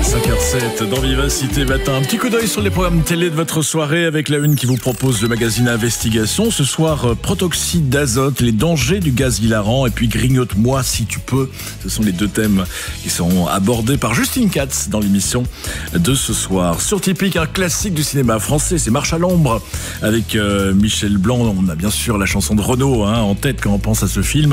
5h07 dans Vivacité Matin. Un petit coup d'œil sur les programmes télé de votre soirée avec la une qui vous propose le magazine Investigation. Ce soir, protoxyde d'azote, les dangers du gaz hilarant et puis grignote-moi si tu peux. Ce sont les deux thèmes qui seront abordés par Justine Katz dans l'émission de ce soir. Sur Typique, un classique du cinéma français, c'est Marche à l'ombre avec Michel Blanc. On a bien sûr la chanson de Renaud en tête quand on pense à ce film.